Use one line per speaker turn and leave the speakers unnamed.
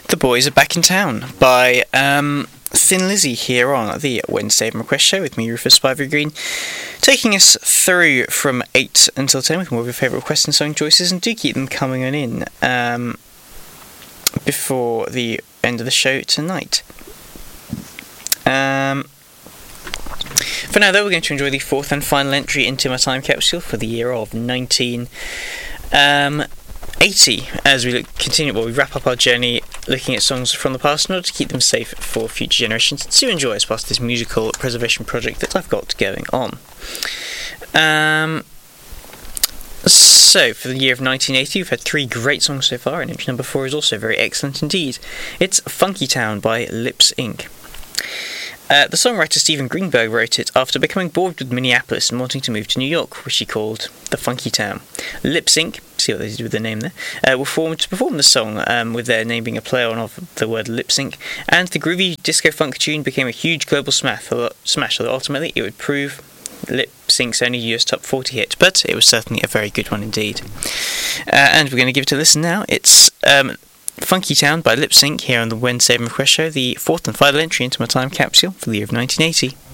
The Boys Are Back in Town by Thin Lizzy here on the Wednesday Request Show with me, Rufus Spivey Green, taking us through from 8 until 10 with more of your favourite requests and song choices, and do keep them coming on in before the end of the show tonight. For now, though, we're going to enjoy the fourth and final entry into my time capsule for the year of 1980, as we we wrap up our journey looking at songs from the past in order to keep them safe for future generations to enjoy as part of this musical preservation project that I've got going on. So, for the year of 1980, we've had 3 great songs so far, and entry number 4 is also very excellent indeed. It's Funky Town by Lips Inc. The songwriter Stephen Greenberg wrote it after becoming bored with Minneapolis and wanting to move to New York, which he called the Funky Town. Lips Inc., see what they did with the name there, were formed to perform the song, with their name being a play on of the word lip sync, and the groovy disco funk tune became a huge global smash, although ultimately it would prove Lip Sync's only US top 40 hit, but it was certainly a very good one indeed. And we're going to give it a listen now. It's Funky Town by Lip Sync here on the Wednesday Request Show, the fourth and final entry into my time capsule for the year of 1980.